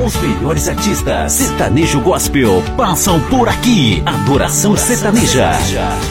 Os melhores artistas sertanejo gospel passam por aqui. Adoração Sertaneja.